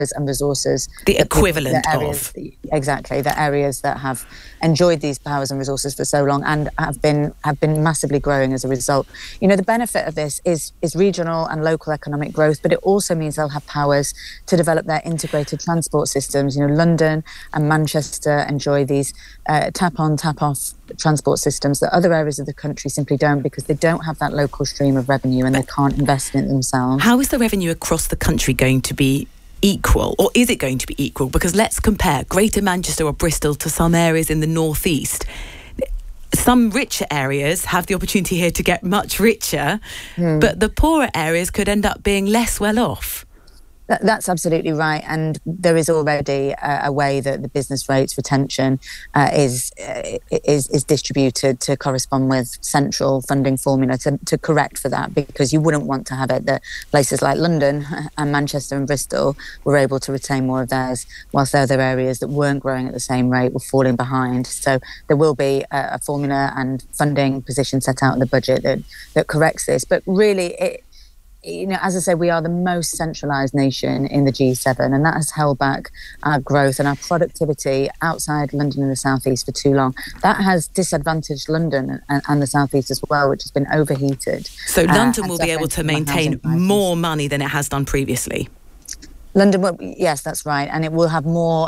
and resources. The equivalent of. Exactly, the areas that have enjoyed these powers and resources for so long and have been massively growing as a result. You know, the benefit of this is regional and local economic growth, but it also means they'll have powers to develop their integrated transport systems. You know, London and Manchester enjoy these tap-on, tap-off transport systems that other areas of the country simply don't, because they don't have that local stream of revenue and they can't invest in it themselves. How is the revenue across the country going to be equal, or is it going to be equal? Because let's compare Greater Manchester or Bristol to some areas in the northeast. Some richer areas have the opportunity here to get much richer, but the poorer areas could end up being less well off. That's absolutely right, and there is already a way that the business rates retention is distributed to correspond with central funding formula to correct for that, because you wouldn't want to have it that places like London and Manchester and Bristol were able to retain more of theirs, whilst other areas that weren't growing at the same rate were falling behind. So there will be a formula and funding position set out in the budget that corrects this. But really, you know, as I say, we are the most centralised nation in the G7, and that has held back our growth and our productivity outside London and the South East for too long. That has disadvantaged London and the South East as well, which has been overheated. So London will be able to maintain more money than it has done previously? London will, yes, that's right, and it will have more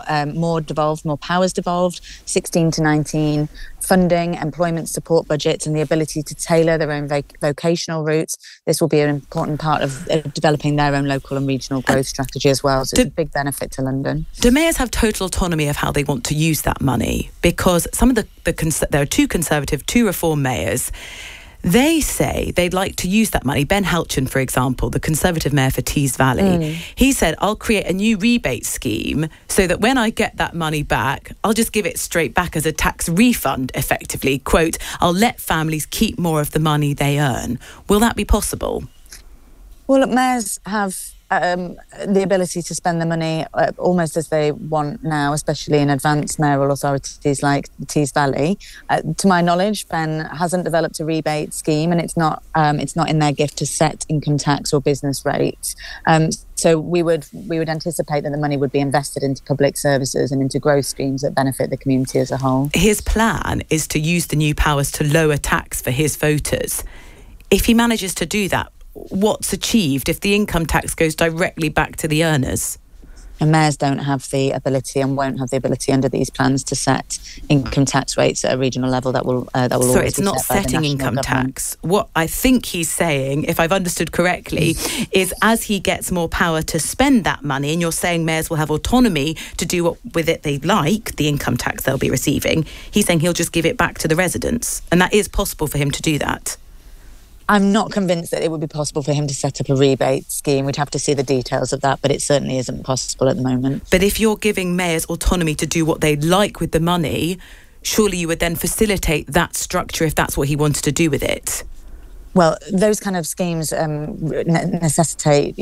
powers devolved, 16 to 19 funding, employment support budgets, and the ability to tailor their own vocational routes. This will be an important part of developing their own local and regional growth strategy as well. So it's a big benefit to London. Do mayors have total autonomy of how they want to use that money? Because some of there are two Conservative, two Reform mayors. They say they'd like to use that money. Ben Halchin, for example, the Conservative mayor for Tees Valley, he said, I'll create a new rebate scheme so that when I get that money back, I'll just give it straight back as a tax refund, effectively. Quote, I'll let families keep more of the money they earn. Will that be possible? Well, look, mayors have the ability to spend the money almost as they want now, especially in advanced mayoral authorities like Tees Valley. To my knowledge, Ben hasn't developed a rebate scheme, and it's not in their gift to set income tax or business rates. So we would anticipate that the money would be invested into public services and into growth schemes that benefit the community as a whole. His plan is to use the new powers to lower tax for his voters. If he manages to do that, what's achieved if the income tax goes directly back to the earners? And mayors don't have the ability and won't have the ability under these plans to set income tax rates at a regional level that will So it's not setting income tax. What I think he's saying, if I've understood correctly, is as he gets more power to spend that money, and you're saying mayors will have autonomy to do what with it they like, the income tax they'll be receiving, he's saying he'll just give it back to the residents. And that is possible for him to do that. I'm not convinced that it would be possible for him to set up a rebate scheme. We'd have to see the details of that, but it certainly isn't possible at the moment. But if you're giving mayors autonomy to do what they like with the money, surely you would then facilitate that structure if that's what he wanted to do with it. Well, those kind of schemes necessitate,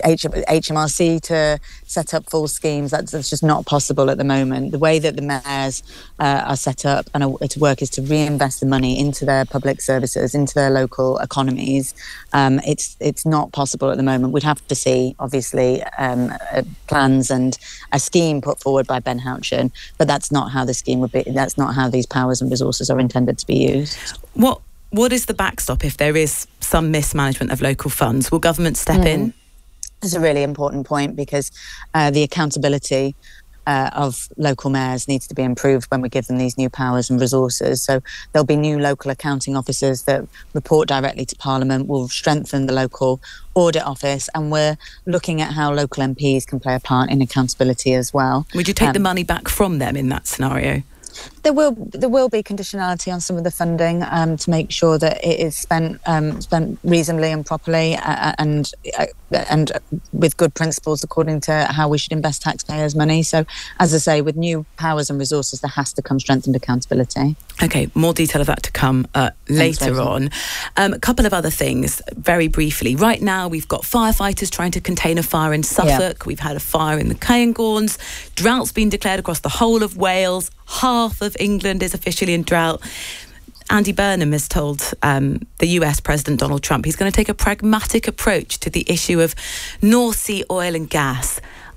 HMRC to set up full schemes. That's just not possible at the moment. The way that the mayors are set up and to work is to reinvest the money into their public services, into their local economies. It's not possible at the moment. We'd have to see, obviously, plans and a scheme put forward by Ben Halchin, but that's not how the scheme would be. That's not how these powers and resources are intended to be used. What is the backstop if there is some mismanagement of local funds? Will government step in? That's a really important point, because the accountability of local mayors needs to be improved when we give them these new powers and resources. So there'll be new local accounting officers that report directly to Parliament. We'll strengthen the local audit office, and we're looking at how local MPs can play a part in accountability as well. Would you take the money back from them in that scenario? There will be conditionality on some of the funding to make sure that it is spent reasonably and properly and with good principles according to how we should invest taxpayers' money. So, as I say, with new powers and resources, there has to come strengthened accountability. Okay, more detail of that to come later on. A couple of other things, very briefly. Right now, we've got firefighters trying to contain a fire in Suffolk. Yeah. We've had a fire in the Cairngorms. Drought's been declared across the whole of Wales. Half of England is officially in drought. Andy Burnham has told the US President Donald Trump he's going to take a pragmatic approach to the issue of North Sea oil and gas.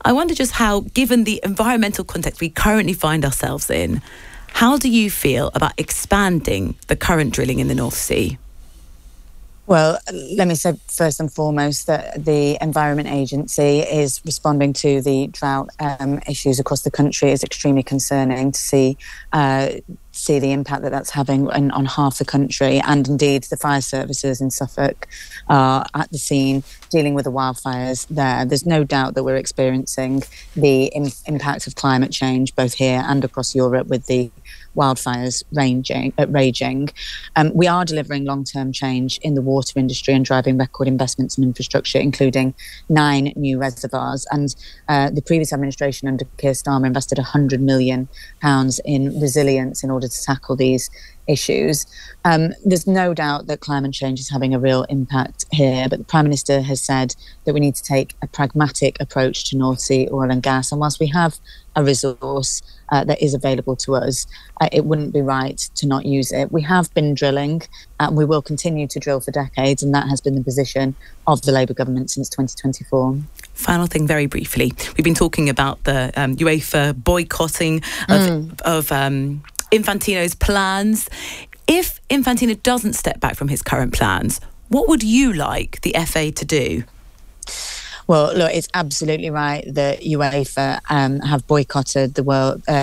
I wonder just how, given the environmental context we currently find ourselves in, how do you feel about expanding the current drilling in the North Sea? Well, let me say first and foremost that the Environment Agency is responding to the drought issues across the country. It's extremely concerning to see the impact that that's having on half the country, and indeed the fire services in Suffolk are at the scene dealing with the wildfires there. There's no doubt that we're experiencing the impact of climate change both here and across Europe with the wildfires raging. We are delivering long-term change in the water industry and driving record investments in infrastructure, including 9 new reservoirs. And the previous administration under Keir Starmer invested £100 million in resilience in order to tackle these issues. There's no doubt that climate change is having a real impact here, but the Prime Minister has said that we need to take a pragmatic approach to North Sea oil and gas. And whilst we have a resource that is available to us, it wouldn't be right to not use it. We have been drilling and we will continue to drill for decades, and that has been the position of the Labour government since 2024. Final thing, very briefly. We've been talking about the UEFA boycotting of Infantino's plans. If Infantino doesn't step back from his current plans, what would you like the FA to do? Well, look, it's absolutely right that UEFA have boycotted the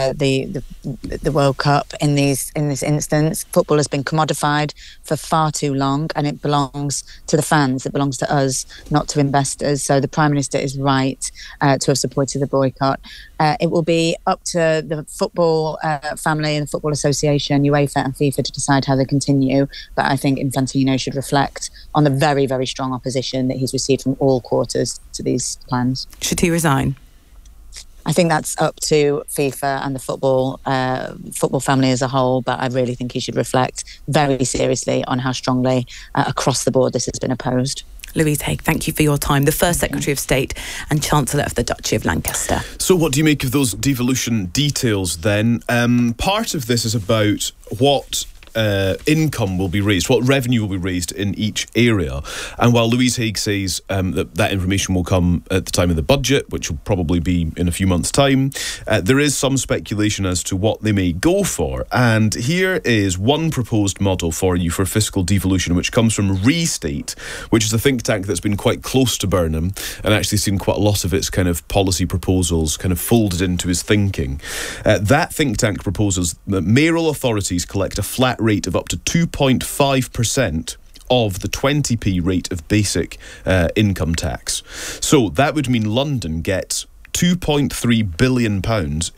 World Cup in this instance. Football has been commodified for far too long, and it belongs to the fans. It belongs to us, not to investors. So the Prime Minister is right to have supported the boycott. It will be up to the football family and the Football Association, UEFA and FIFA, to decide how they continue. But I think Infantino should reflect on the very, very strong opposition that he's received from all quarters to these plans. Should he resign? I think that's up to FIFA and the football family as a whole, but I really think he should reflect very seriously on how strongly across the board this has been opposed. Louise Haigh, thank you for your time. The first Secretary of State and Chancellor of the Duchy of Lancaster. So what do you make of those devolution details then? Part of this is about what income will be raised, what revenue will be raised in each area. And while Louise Haigh says that information will come at the time of the budget, which will probably be in a few months' time, there is some speculation as to what they may go for. And here is one proposed model for you for fiscal devolution, which comes from Restate, which is a think tank that's been quite close to Burnham and actually seen quite a lot of its kind of policy proposals kind of folded into his thinking. That think tank proposes that mayoral authorities collect a flat rate of up to 2.5% of the 20p rate of basic income tax. So that would mean London gets £2.3 billion in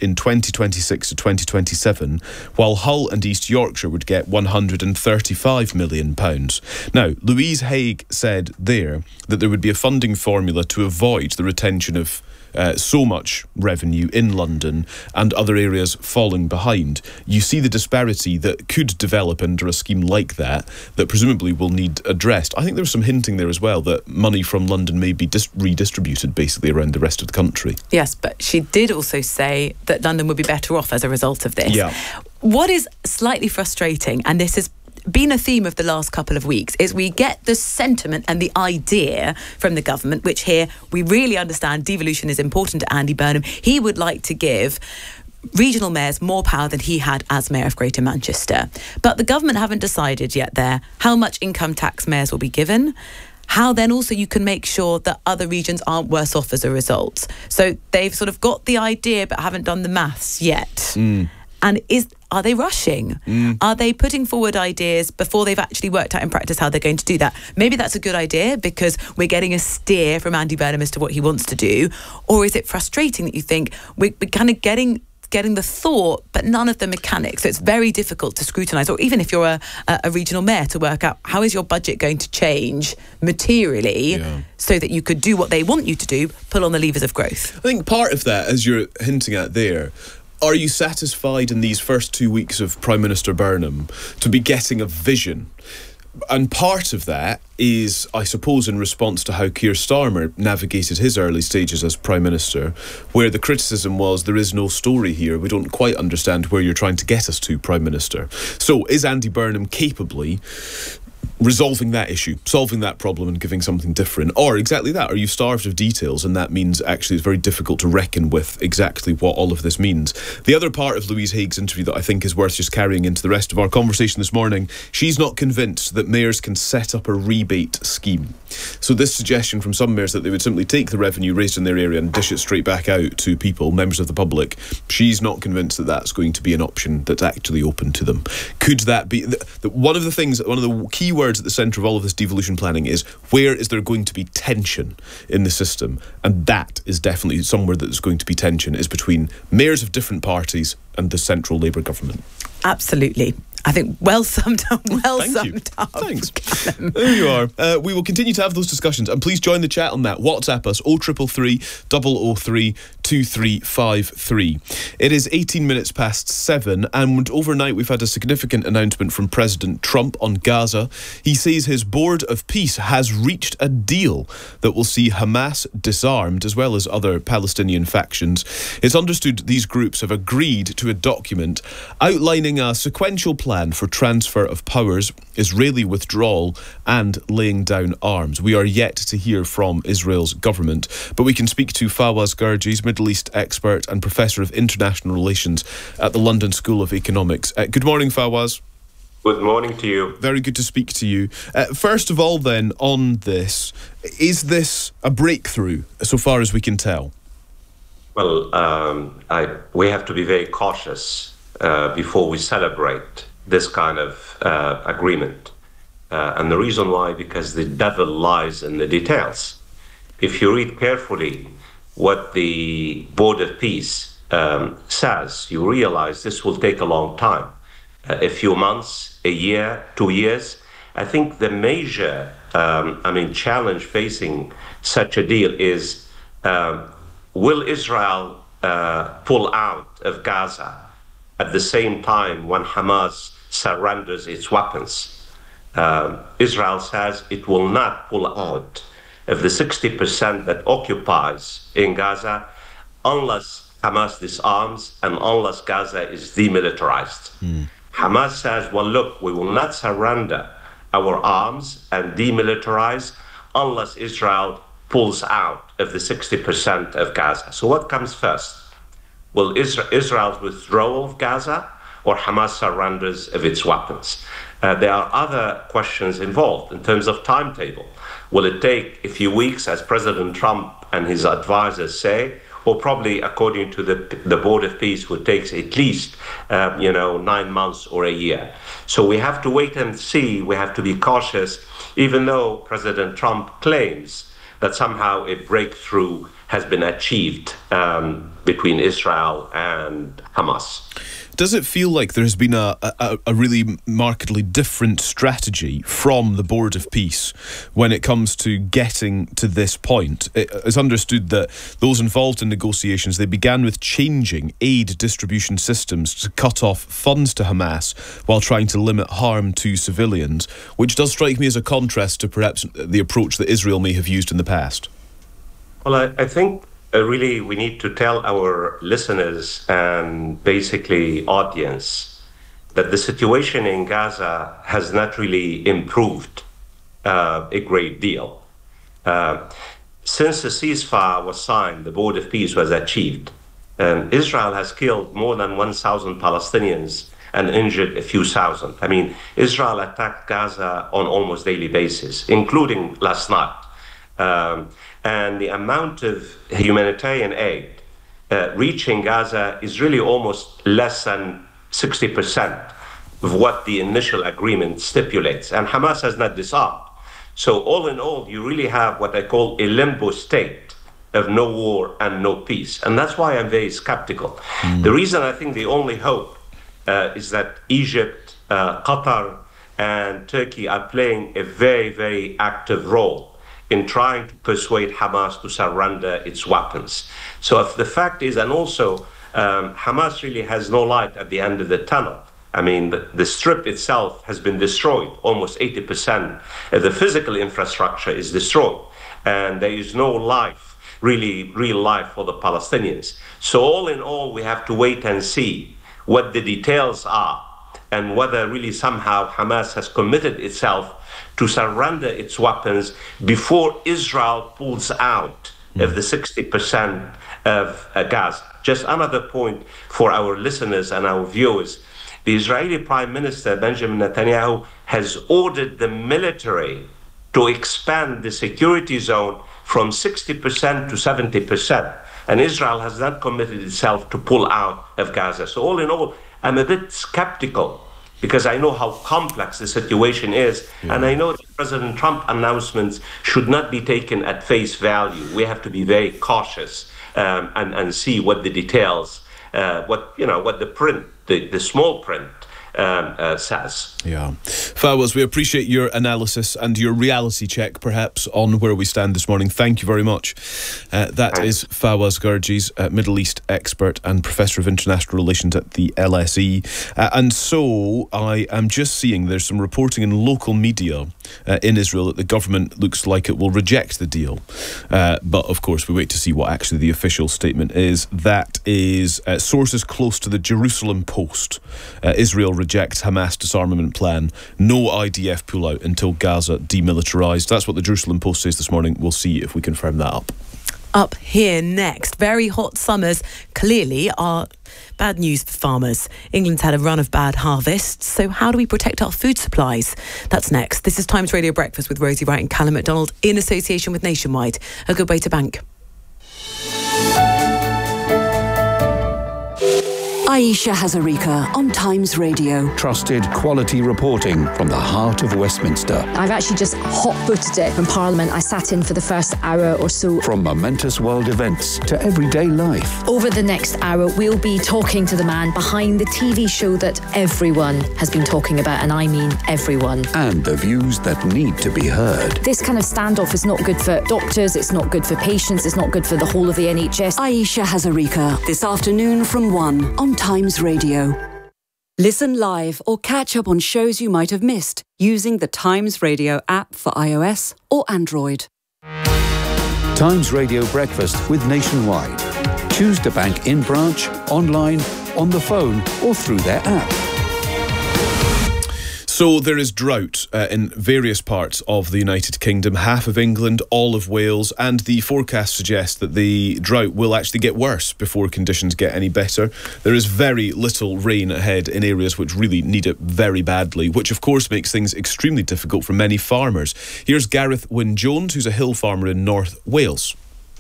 2026 to 2027, while Hull and East Yorkshire would get £135 million. Now, Louise Haigh said there that there would be a funding formula to avoid the retention of so much revenue in London and other areas falling behind. You see the disparity that could develop under a scheme like that presumably will need addressed. I think there was some hinting there as well that money from London may be redistributed basically around the rest of the country. Yes, but she did also say that London would be better off as a result of this. Yeah. What is slightly frustrating, and this has been a theme of the last couple of weeks, is we get the sentiment and the idea from the government, which here we really understand devolution is important to Andy Burnham. He would like to give regional mayors more power than he had as Mayor of Greater Manchester. But the government haven't decided yet there how much income tax mayors will be given, how then also you can make sure that other regions aren't worse off as a result. So they've sort of got the idea but haven't done the maths yet. And are they rushing? Are they putting forward ideas before they've actually worked out in practice how they're going to do that? Maybe that's a good idea because we're getting a steer from Andy Burnham as to what he wants to do. Or is it frustrating that you think we're kind of getting the thought but none of the mechanics? So it's very difficult to scrutinise, or even if you're a regional mayor, to work out how is your budget going to change materially so that you could do what they want you to do, pull on the levers of growth. I think part of that, as you're hinting at there, are you satisfied in these first 2 weeks of Prime Minister Burnham to be getting a vision? And part of that is, I suppose, in response to how Keir Starmer navigated his early stages as Prime Minister, where the criticism was there is no story here. We don't quite understand where you're trying to get us to, Prime Minister. So is Andy Burnham capably resolving that issue, solving that problem and giving something different? Or exactly that, are you starved of details and that means actually it's very difficult to reckon with exactly what all of this means? The other part of Louise Haig's interview that I think is worth just carrying into the rest of our conversation this morning, she's not convinced that mayors can set up a rebate scheme. So this suggestion from some mayors that they would simply take the revenue raised in their area and dish it straight back out to people, members of the public, she's not convinced that that's going to be an option that's actually open to them. Could that be... One of the key words at the centre of all of this devolution planning is, where is there going to be tension in the system? And that is definitely somewhere that there's going to be tension, is between mayors of different parties and the central Labour government. Absolutely. I think well summed up. Thanks. There you are. We will continue to have those discussions, and please join the chat on that. WhatsApp us 0333 003 2353. It is 18 minutes past 7, and overnight we've had a significant announcement from President Trump on Gaza. He says his Board of Peace has reached a deal that will see Hamas disarmed, as well as other Palestinian factions. It's understood these groups have agreed to a document outlining a sequential plan for transfer of powers, Israeli withdrawal and laying down arms. We are yet to hear from Israel's government, but we can speak to Fawaz Gerges, Middle East expert and Professor of International Relations at the London School of Economics. Good morning, Fawaz. Good morning to you. Very good to speak to you. First of all then, on this, is this a breakthrough so far as we can tell? Well, we have to be very cautious before we celebrate this kind of agreement. And the reason why, because the devil lies in the details. If you read carefully what the Board of Peace says, you realize this will take a long time. A few months, a year, 2 years. I think the major challenge facing such a deal is, will Israel pull out of Gaza at the same time when Hamas surrenders its weapons? Israel says it will not pull out of the 60% that occupies in Gaza unless Hamas disarms and unless Gaza is demilitarized. Hamas says, well, look, we will not surrender our arms and demilitarize unless Israel pulls out of the 60% of Gaza. So what comes first? Will Israel's withdrawal of Gaza or Hamas surrenders of its weapons? There are other questions involved in terms of timetable. Will it take a few weeks, as President Trump and his advisors say, or probably, according to the Board of Peace, would take at least 9 months or a year? So we have to wait and see. We have to be cautious, even though President Trump claims that somehow a breakthrough has been achieved between Israel and Hamas. Does it feel like there has been a really markedly different strategy from the Board of Peace when it comes to getting to this point? It's understood that those involved in negotiations, they began with changing aid distribution systems to cut off funds to Hamas while trying to limit harm to civilians, which does strike me as a contrast to perhaps the approach that Israel may have used in the past. Well, I think really we need to tell our listeners and basically audience that the situation in Gaza has not really improved a great deal. Since the ceasefire was signed, the Board of Peace was achieved. Israel has killed more than 1,000 Palestinians and injured a few thousand. I mean, Israel attacked Gaza on almost daily basis, including last night. And the amount of humanitarian aid reaching Gaza is really almost less than 60% of what the initial agreement stipulates. And Hamas has not disarmed. So all in all, you really have what I call a limbo state of no war and no peace. And that's why I'm very skeptical. The reason I think the only hope is that Egypt, Qatar, and Turkey are playing a very, very active role in trying to persuade Hamas to surrender its weapons. So if the fact is, and also Hamas really has no light at the end of the tunnel. I mean, the strip itself has been destroyed. Almost 80% of the physical infrastructure is destroyed. And there is no life, really real life for the Palestinians. So all in all, we have to wait and see what the details are and whether really somehow Hamas has committed itself to surrender its weapons before Israel pulls out of the 60% of Gaza. Just another point for our listeners and our viewers. The Israeli Prime Minister, Benjamin Netanyahu, has ordered the military to expand the security zone from 60% to 70%. And Israel has not committed itself to pull out of Gaza. So all in all, I'm a bit skeptical because I know how complex the situation is. Yeah. And I know that President Trump's announcements should not be taken at face value. We have to be very cautious and see what the details, what the print, the small print says. Yeah. Fawaz, we appreciate your analysis and your reality check, perhaps, on where we stand this morning. Thank you very much. That is Fawaz Gerges, Middle East expert and Professor of International Relations at the LSE. And so I am just seeing there's some reporting in local media in Israel that the government looks like it will reject the deal. But, of course, we wait to see what actually the official statement is. That is sources close to the Jerusalem Post. Israel rejects Hamas disarmament plan. No IDF pullout until Gaza demilitarised. That's what the Jerusalem Post says this morning. We'll see if we confirm that up. Up here next, very hot summers clearly are bad news for farmers. England's had a run of bad harvests, so how do we protect our food supplies? That's next. This is Times Radio Breakfast with Rosie Wright and Callum MacDonald in association with Nationwide. A good way to bank. Ayesha Hazarika on Times Radio. Trusted quality reporting from the heart of Westminster. I've actually just hot-footed it from Parliament. I sat in for the first hour or so. From momentous world events to everyday life. Over the next hour, we'll be talking to the man behind the TV show that everyone has been talking about, and I mean everyone. And the views that need to be heard. This kind of standoff is not good for doctors, it's not good for patients, it's not good for the whole of the NHS. Ayesha Hazarika, this afternoon from 1 on Times Radio. Listen live or catch up on shows you might have missed using the Times Radio app for iOS or Android. Times Radio Breakfast with Nationwide. Choose to bank in branch, online, on the phone or through their app. So there is drought in various parts of the United Kingdom, half of England, all of Wales, and the forecast suggests that the drought will actually get worse before conditions get any better. There is very little rain ahead in areas which really need it very badly, which of course makes things extremely difficult for many farmers. Here's Gareth Wynne-Jones, who's a hill farmer in North Wales.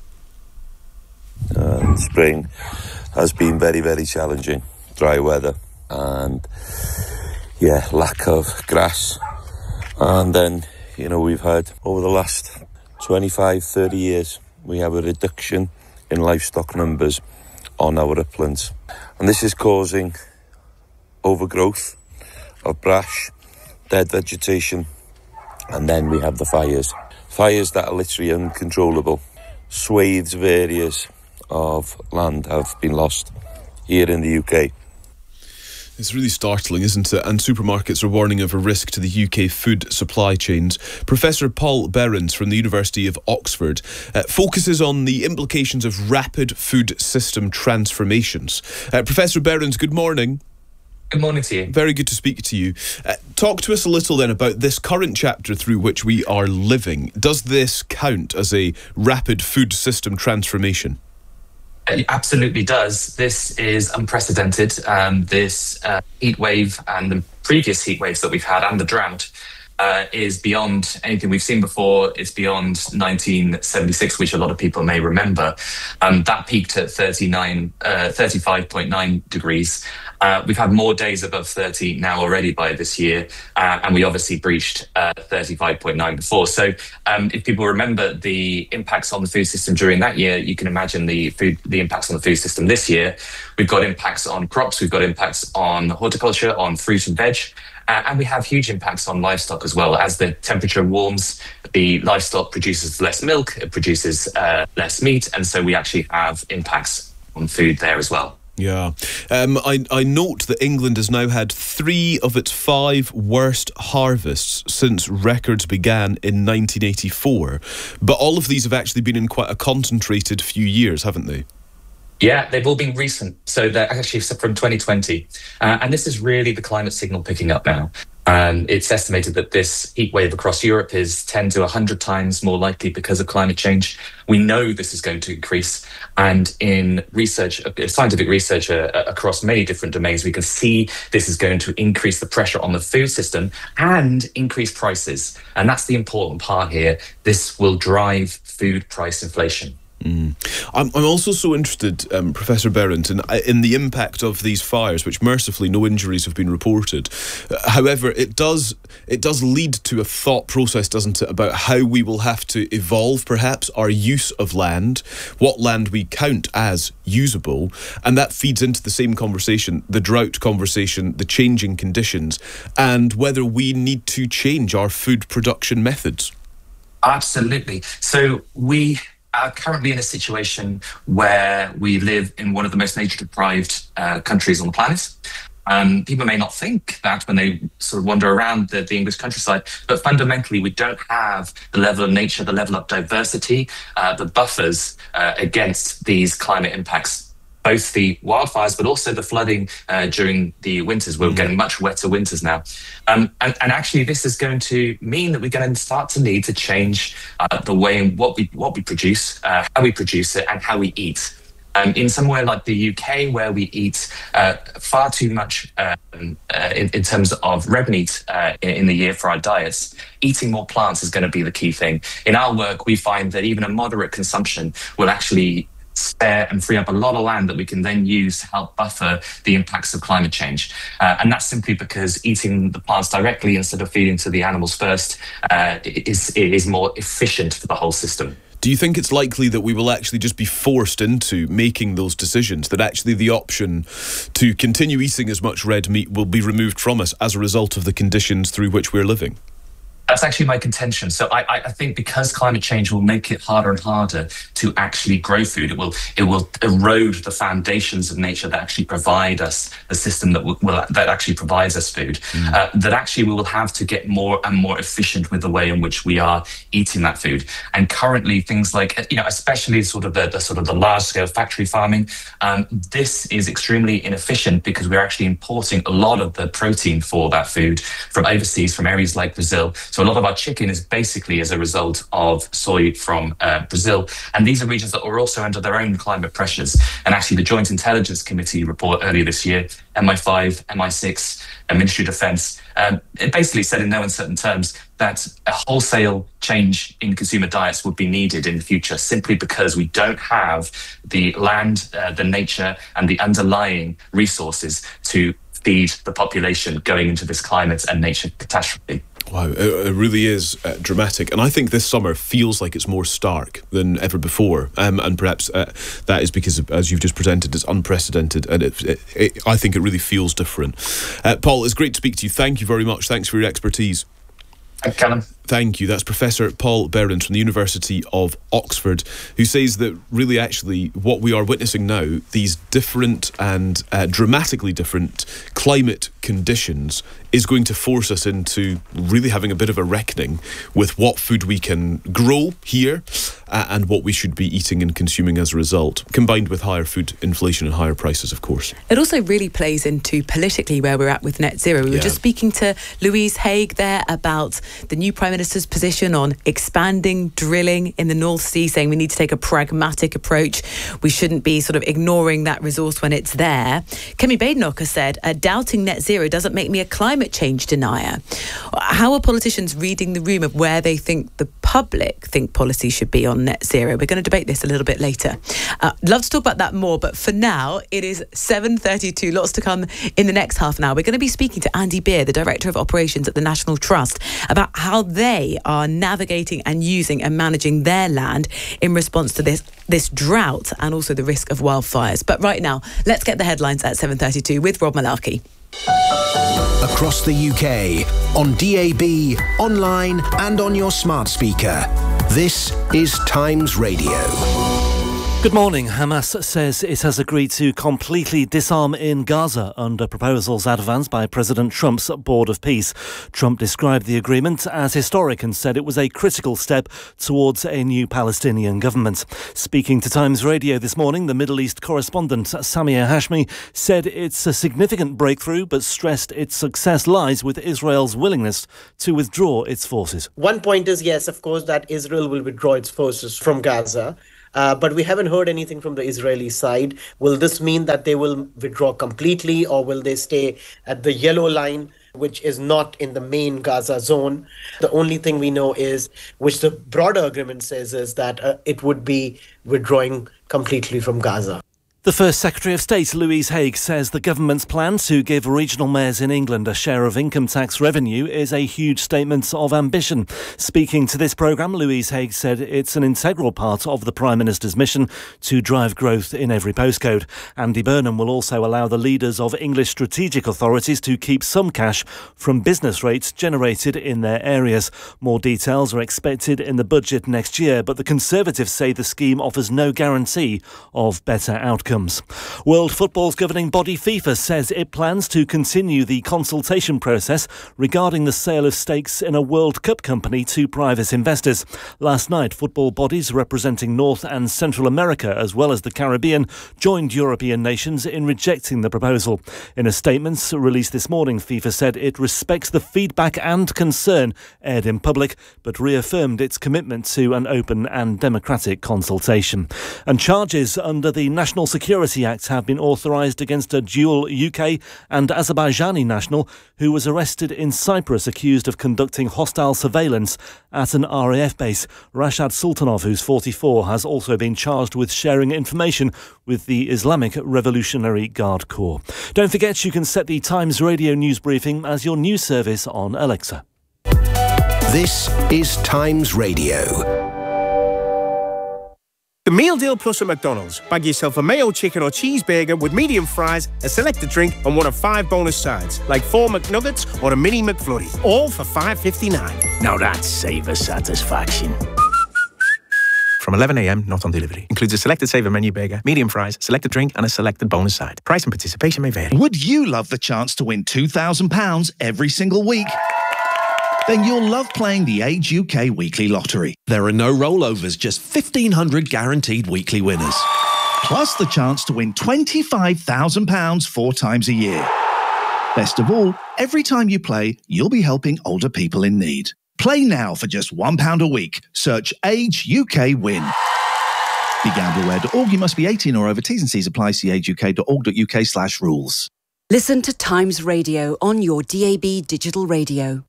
Spring has been very, very challenging. Dry weather and lack of grass. And then, we've had over the last 25, 30 years, we have a reduction in livestock numbers on our uplands. And this is causing overgrowth of brash, dead vegetation, and then we have the fires. Fires that are literally uncontrollable. Swathes of areas of land have been lost here in the UK. It's really startling, isn't it? And supermarkets are warning of a risk to the UK food supply chains. Professor Paul Behrens from the University of Oxford focuses on the implications of rapid food system transformations. Professor Behrens, good morning. Good morning to you. Very good to speak to you. Talk to us a little then about this current chapter through which we are living. Does this count as a rapid food system transformation? It absolutely does. This is unprecedented. This heat wave and the previous heat waves that we've had and the drought is beyond anything we've seen before. It's beyond 1976, which a lot of people may remember. That peaked at 35.9 degrees. We've had more days above 30 now already by this year, and we obviously breached 35.9 before. So if people remember the impacts on the food system during that year, you can imagine the impacts on the food system this year. We've got impacts on crops, we've got impacts on horticulture, on fruit and veg, and we have huge impacts on livestock as well. As the temperature warms, the livestock produces less milk, it produces less meat, and so we actually have impacts on food there as well. Yeah. I note that England has now had 3 of its 5 worst harvests since records began in 1984. But all of these have actually been in quite a concentrated few years, haven't they? Yeah, they've all been recent. So they're actually from 2020. And this is really the climate signal picking up now. It's estimated that this heat wave across Europe is 10 to 100 times more likely because of climate change. We know this is going to increase. And in research, scientific research across many different domains, we can see this is going to increase the pressure on the food system and increase prices. And that's the important part here. This will drive food price inflation. I'm also so interested, Professor Berendt, in the impact of these fires, which mercifully no injuries have been reported. However, it does lead to a thought process, doesn't it, about how we will have to evolve, perhaps, our use of land, what land we count as usable, and that feeds into the same conversation, the drought conversation, the changing conditions, and whether we need to change our food production methods. Absolutely. So we are currently in a situation where we live in one of the most nature-deprived countries on the planet. People may not think that when they sort of wander around the English countryside, but fundamentally we don't have the level of nature, the level of diversity, the buffers against these climate impacts. Both the wildfires, but also the flooding during the winters. We're getting much wetter winters now. And actually, this is going to mean that we're going to start to need to change the way in what we produce, how we produce it, and how we eat. In somewhere like the UK, where we eat far too much in terms of red meat in the year for our diets, eating more plants is going to be the key thing. In our work, we find that even a moderate consumption will actually spare and free up a lot of land that we can then use to help buffer the impacts of climate change. And that's simply because eating the plants directly instead of feeding to the animals first is more efficient for the whole system. Do you think it's likely that we will actually just be forced into making those decisions, that actually the option to continue eating as much red meat will be removed from us as a result of the conditions through which we're living? That's actually my contention. So I think because climate change will make it harder and harder to actually grow food, it will erode the foundations of nature that actually provide us the system that actually provides us food. That actually we will have to get more and more efficient with the way in which we are eating that food. And currently, things like especially the large scale factory farming, this is extremely inefficient because we're actually importing a lot of the protein for that food from overseas, from areas like Brazil. So a lot of our chicken is basically as a result of soy from Brazil. And these are regions that are also under their own climate pressures. And actually the Joint Intelligence Committee report earlier this year, MI5, MI6, and Ministry of Defence, it basically said in no uncertain terms that a wholesale change in consumer diets would be needed in the future simply because we don't have the land, the nature, and the underlying resources to feed the population going into this climate and nature catastrophe. Wow, it really is dramatic. And I think this summer feels like it's more stark than ever before. And perhaps that is because, as you've just presented, it's unprecedented. And I think it really feels different. Paul, it's great to speak to you. Thank you very much. Thanks for your expertise. Thank you, Callum. Thank you. That's Professor Paul Berendt from the University of Oxford, who says that really actually what we are witnessing now, these different and dramatically different climate conditions, is going to force us into really having a bit of a reckoning with what food we can grow here and what we should be eating and consuming as a result, combined with higher food inflation and higher prices, of course. It also really plays into politically where we're at with net zero. We were just speaking to Louise Haigh there about the new Prime Minister's position on expanding drilling in the North Sea, saying we need to take a pragmatic approach. We shouldn't be sort of ignoring that resource when it's there. Kemi Badenoch said, doubting net zero doesn't make me a climate change denier. How are politicians reading the room of where they think the public think policy should be on net zero? We're going to debate this a little bit later. Love to talk about that more, but for now, it is 7:32. Lots to come in the next half an hour. We're going to be speaking to Andy Beer, the Director of Operations at the National Trust, about how they are navigating and using and managing their land in response to this drought and also the risk of wildfires. But right now, let's get the headlines at 7:32 with Rob Malarkey. Across the UK, on DAB, online and on your smart speaker. This is Times Radio. Good morning. Hamas says it has agreed to completely disarm in Gaza under proposals advanced by President Trump's Board of Peace. Trump described the agreement as historic and said it was a critical step towards a new Palestinian government. Speaking to Times Radio this morning, the Middle East correspondent Samia Hashmi said it's a significant breakthrough, but stressed its success lies with Israel's willingness to withdraw its forces. One point is, yes, of course, that Israel will withdraw its forces from Gaza. But we haven't heard anything from the Israeli side. Will this mean that they will withdraw completely, or will they stay at the yellow line, which is not in the main Gaza zone? The only thing we know is, which the broader agreement says, is that it would be withdrawing completely from Gaza. The First Secretary of State, Louise Haigh, says the government's plan to give regional mayors in England a share of income tax revenue is a huge statement of ambition. Speaking to this programme, Louise Haigh said it's an integral part of the Prime Minister's mission to drive growth in every postcode. Andy Burnham will also allow the leaders of English strategic authorities to keep some cash from business rates generated in their areas. More details are expected in the budget next year, but the Conservatives say the scheme offers no guarantee of better outcomes. World Football's governing body FIFA says it plans to continue the consultation process regarding the sale of stakes in a World Cup company to private investors. Last night, football bodies representing North and Central America as well as the Caribbean joined European nations in rejecting the proposal. In a statement released this morning, FIFA said it respects the feedback and concern aired in public, but reaffirmed its commitment to an open and democratic consultation. And charges under the National Security Act have been authorised against a dual UK and Azerbaijani national who was arrested in Cyprus accused of conducting hostile surveillance at an RAF base. Rashad Sultanov, who's 44, has also been charged with sharing information with the Islamic Revolutionary Guard Corps. Don't forget you can set the Times Radio news briefing as your news service on Alexa. This is Times Radio. The Meal Deal Plus at McDonald's. Bag yourself a mayo chicken or cheeseburger with medium fries, a selected drink and one of 5 bonus sides, like 4 McNuggets or a mini McFlurry, all for $5.59. Now that's savor satisfaction. From 11 a.m, not on delivery. Includes a selected saver menu burger, medium fries, selected drink and a selected bonus side. Price and participation may vary. Would you love the chance to win £2,000 every single week? Then you'll love playing the Age UK Weekly Lottery. There are no rollovers, just 1,500 guaranteed weekly winners. Plus the chance to win £25,000 4 times a year. Best of all, every time you play, you'll be helping older people in need. Play now for just £1 a week. Search Age UK Win. BeGambleAware.org. You must be 18 or over. T's and C's apply. See ageuk.org.uk/rules. Listen to Times Radio on your DAB digital radio.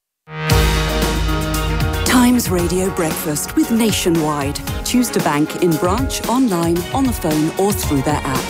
Times Radio Breakfast with Nationwide. Choose to bank in branch, online, on the phone or through their app.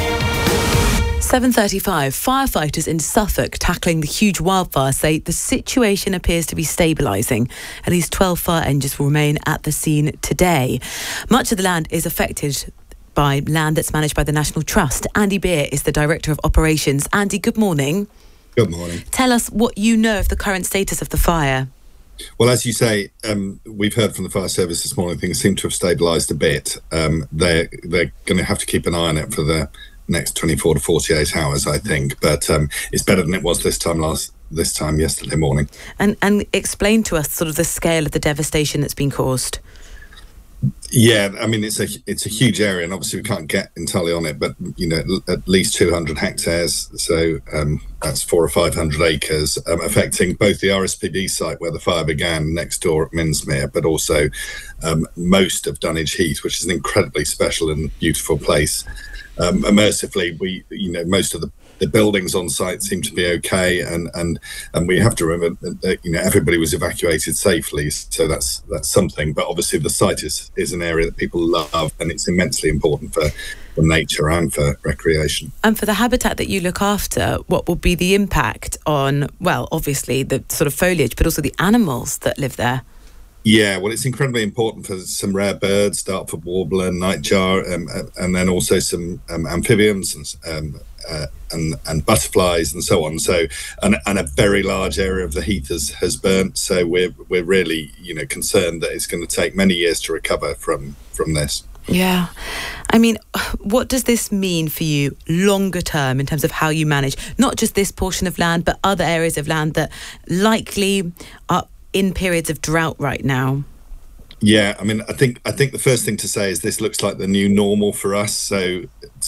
7:35, firefighters in Suffolk tackling the huge wildfire say the situation appears to be stabilising. At least 12 fire engines will remain at the scene today. Much of the land is affected by land that's managed by the National Trust. Andy Beer is the Director of Operations. Andy, good morning. Good morning. Tell us what you know of the current status of the fire. Well, as you say, we've heard from the fire service this morning, things seem to have stabilised a bit. They're going to have to keep an eye on it for the next 24 to 48 hours, I think. But it's better than it was this time yesterday morning. And explain to us sort of the scale of the devastation that's been caused. Yeah, I mean, it's a huge area, and obviously we can't get entirely on it, but, you know, at least 200 hectares, so that's 400 or 500 acres, affecting both the RSPB site where the fire began next door at Minsmere, but also most of Dunwich Heath, which is an incredibly special and beautiful place. Mercifully, most of the buildings on site seem to be okay, and we have to remember that everybody was evacuated safely, so that's something. But obviously, the site is an area that people love, and it's immensely important for nature and for recreation. And for the habitat that you look after, what will be the impact on, well, obviously the sort of foliage, but also the animals that live there? Yeah, well, it's incredibly important for some rare birds, Dartford warbler, nightjar, and then also some amphibians and butterflies and so on. So, and a very large area of the heath has burnt. So we're really concerned that it's going to take many years to recover from this. Yeah. I mean, what does this mean for you longer term in terms of how you manage not just this portion of land, but other areas of land that likely are in periods of drought right now? Yeah, I mean, I think the first thing to say is this looks like the new normal for us. So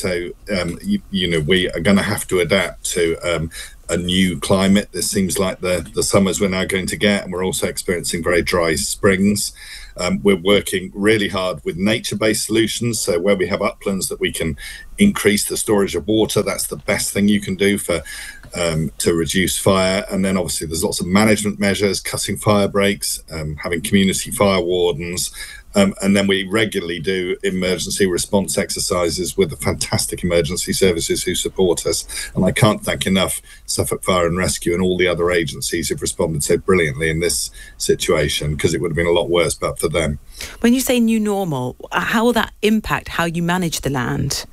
we are going to have to adapt to a new climate. This seems like the summers we're now going to get, and we're also experiencing very dry springs. We're working really hard with nature-based solutions. So where we have uplands that we can increase the storage of water, that's the best thing you can do to reduce fire. And then obviously there's lots of management measures, cutting fire breaks, having community fire wardens. And then we regularly do emergency response exercises with the fantastic emergency services who support us. And I can't thank enough Suffolk Fire and Rescue and all the other agencies who've responded so brilliantly in this situation, because it would have been a lot worse but for them. When you say new normal, how will that impact how you manage the land?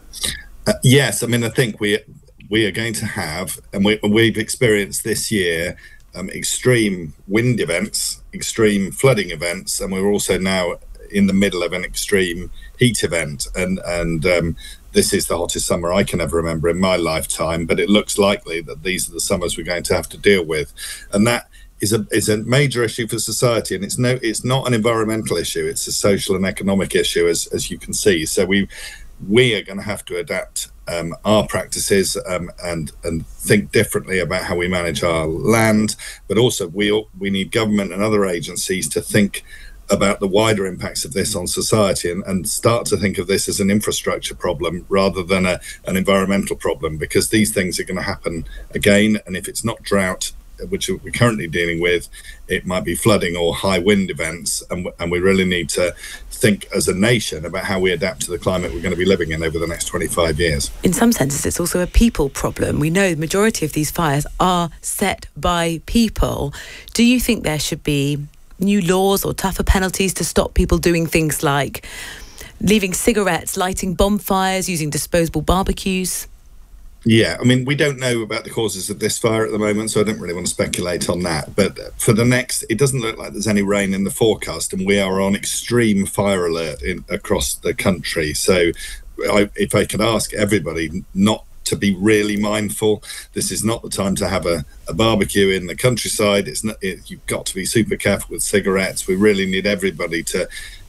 Yes, I mean, I think we are going to have, and we've experienced this year, extreme wind events, extreme flooding events, and we're also now in the middle of an extreme heat event. And this is the hottest summer I can ever remember in my lifetime, but it looks likely that these are the summers we're going to have to deal with. And that is a major issue for society, and it's not an environmental issue, it's a social and economic issue, as you can see. So we are going to have to adapt our practices and think differently about how we manage our land, but also we need government and other agencies to think about the wider impacts of this on society and start to think of this as an infrastructure problem rather than an environmental problem, because these things are going to happen again. And if it's not drought, which we're currently dealing with, it might be flooding or high wind events, and we really need to think as a nation about how we adapt to the climate we're going to be living in over the next 25 years. In some senses, it's also a people problem. We know the majority of these fires are set by people. Do you think there should be new laws or tougher penalties to stop people doing things like leaving cigarettes, lighting bonfires, using disposable barbecues? Yeah, I mean, we don't know about the causes of this fire at the moment, so I don't really want to speculate on that. But for the next, it doesn't look like there's any rain in the forecast, and we are on extreme fire alert across the country. So if I could ask everybody not to be really mindful, this is not the time to have a barbecue in the countryside. You've got to be super careful with cigarettes. We really need everybody to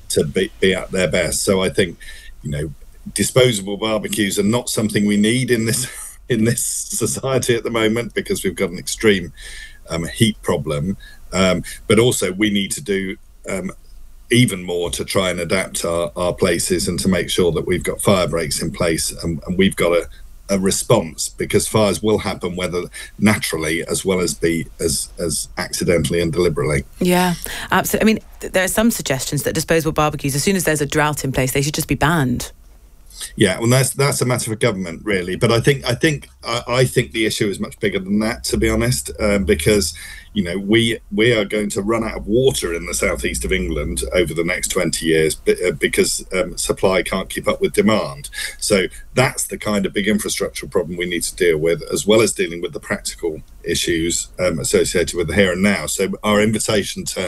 be at their best. So I think, disposable barbecues are not something we need in this society at the moment, because we've got an extreme heat problem, but also we need to do even more to try and adapt our places and to make sure that we've got fire breaks in place and we've got a response, because fires will happen, whether naturally as well as as accidentally and deliberately. Yeah, absolutely. I mean, there are some suggestions that disposable barbecues, as soon as there's a drought in place, they should just be banned. Yeah, well, that's a matter for government, really. But I think the issue is much bigger than that, to be honest, because we are going to run out of water in the southeast of England over the next 20 years because supply can't keep up with demand. So that's the kind of big infrastructural problem we need to deal with, as well as dealing with the practical issues associated with the here and now. So our invitation to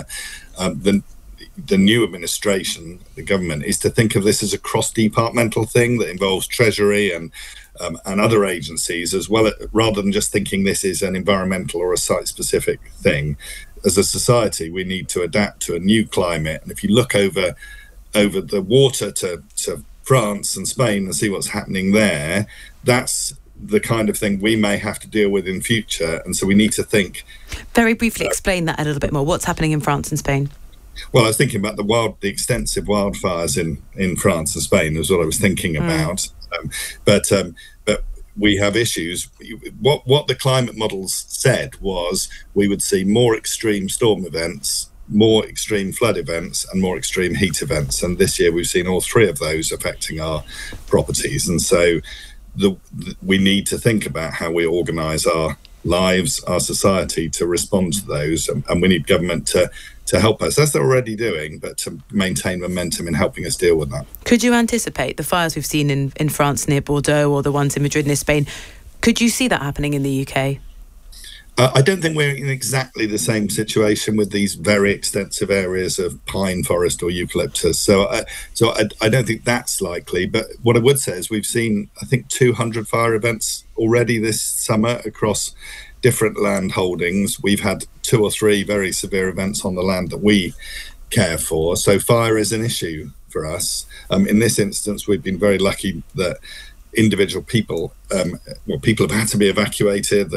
the new administration, the government, is to think of this as a cross-departmental thing that involves Treasury and other agencies, as well, rather than just thinking this is an environmental or a site-specific thing. As a society, we need to adapt to a new climate. And if you look over the water to France and Spain and see what's happening there, that's the kind of thing we may have to deal with in future. And so we need to think. Very briefly, explain that a little bit more. What's happening in France and Spain? Well, I was thinking about the extensive wildfires in France and Spain is what I was thinking about. But we have issues. What the climate models said was we would see more extreme storm events, more extreme flood events, and more extreme heat events. And this year we've seen all three of those affecting our properties. And so we need to think about how we organise our lives, our society, to respond to those, and we need government to help us, as they're already doing, but to maintain momentum in helping us deal with that. Could you anticipate the fires we've seen in France near Bordeaux, or the ones in Madrid near Spain? Could you see that happening in the UK? I don't think we're in exactly the same situation with these very extensive areas of pine forest or eucalyptus. So I don't think that's likely. But what I would say is we've seen, I think, 200 fire events already this summer across different land holdings. We've had 2 or 3 very severe events on the land that we care for. So fire is an issue for us. In this instance, we've been very lucky that individual people, people have had to be evacuated.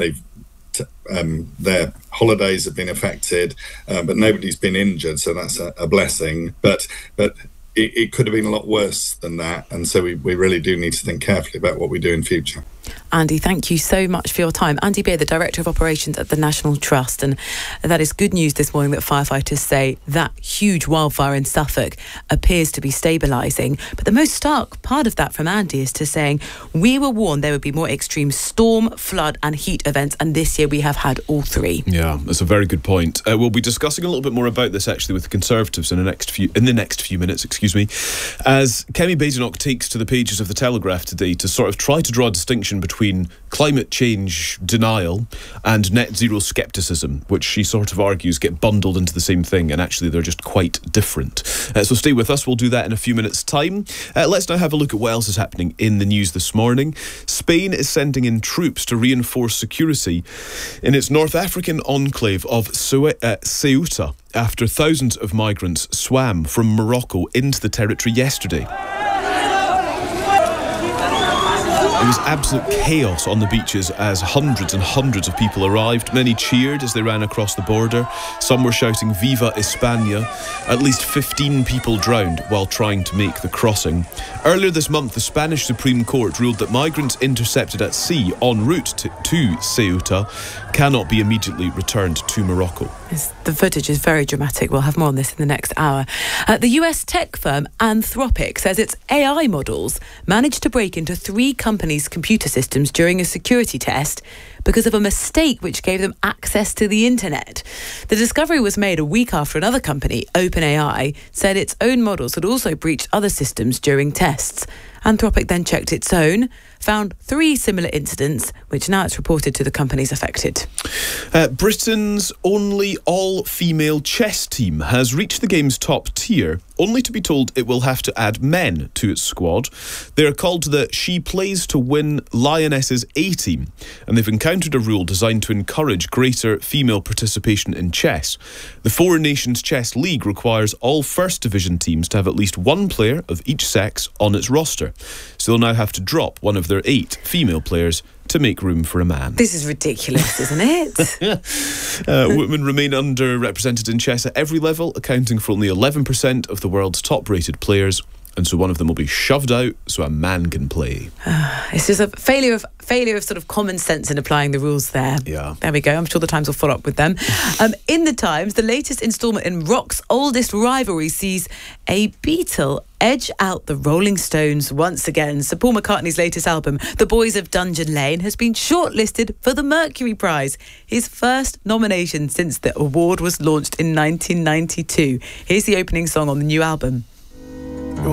Their holidays have been affected, but nobody's been injured, so that's a blessing. But it could have been a lot worse than that, and so we really do need to think carefully about what we do in future. Andy, thank you so much for your time. Andy Beer, the Director of Operations at the National Trust. And that is good news this morning that firefighters say that huge wildfire in Suffolk appears to be stabilising. But the most stark part of that from Andy is to saying, we were warned there would be more extreme storm, flood and heat events. And this year we have had all 3. Yeah, that's a very good point. We'll be discussing a little bit more about this actually with the Conservatives in the next few minutes, as Kemi Badenoch takes to the pages of the Telegraph today to sort of try to draw a distinction between climate change denial and net zero scepticism, which she sort of argues get bundled into the same thing, and actually they're just quite different. So stay with us, we'll do that in a few minutes' time. Let's now have a look at what else is happening in the news this morning. Spain is sending in troops to reinforce security in its North African enclave of Ceuta after thousands of migrants swam from Morocco into the territory yesterday. It was absolute chaos on the beaches as hundreds and hundreds of people arrived. Many cheered as they ran across the border. Some were shouting Viva España. At least 15 people drowned while trying to make the crossing. Earlier this month, the Spanish Supreme Court ruled that migrants intercepted at sea en route to Ceuta cannot be immediately returned to Morocco. The footage is very dramatic. We'll have more on this in the next hour. The US tech firm Anthropic says its AI models managed to break into 3 companies' computer systems during a security test because of a mistake which gave them access to the internet. The discovery was made a week after another company, OpenAI, said its own models had also breached other systems during tests. Anthropic then checked its own, found 3 similar incidents, which now it's reported to the companies affected. Britain's only all-female chess team has reached the game's top tier, only to be told it will have to add men to its squad. They are called the She Plays to Win Lionesses A-Team, and they've encountered a rule designed to encourage greater female participation in chess. The 4 Nations Chess League requires all First Division teams to have at least 1 player of each sex on its roster, so they'll now have to drop one of their 8 female players to make room for a man. This is ridiculous, isn't it? Women remain underrepresented in chess at every level, accounting for only 11% of the world's top-rated players. And so one of them will be shoved out so a man can play. It's just a failure of sort of common sense in applying the rules there. Yeah. There we go. I'm sure the Times will follow up with them. In the Times, the latest instalment in rock's oldest rivalry sees a Beatle edge out the Rolling Stones once again. Sir Paul McCartney's latest album, The Boys of Dungeon Lane, has been shortlisted for the Mercury Prize, his first nomination since the award was launched in 1992. Here's the opening song on the new album.